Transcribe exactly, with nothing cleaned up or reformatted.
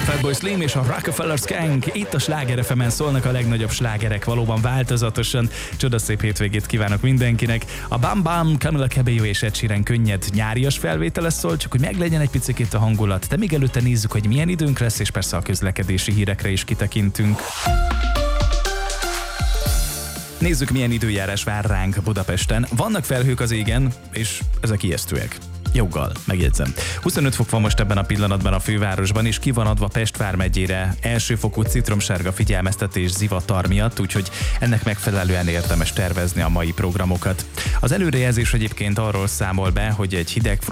Fatboy Slim és a Rockefeller Skank. Itt a Sláger ef emen szólnak a legnagyobb slágerek, valóban változatosan. Csodaszép hétvégét kívánok mindenkinek. A Bam Bam, Camila Cabello és Ed Sheeran könnyed nyárias felvétele szól, csak hogy meglegyen egy picit a hangulat. De még előtte nézzük, hogy milyen időnk lesz, és persze a közlekedési hírekre is kitekintünk. Nézzük, milyen időjárás vár ránk Budapesten. Vannak felhők az égen, és ezek ijesztőek. Joggal, megjegyzem. huszonöt fok van most ebben a pillanatban a fővárosban, és ki van adva Pest vármegyére elsőfokú citromsárga figyelmeztetés zivatar miatt, úgyhogy ennek megfelelően érdemes tervezni a mai programokat. Az előrejelzés egyébként arról számol be, hogy egy hideg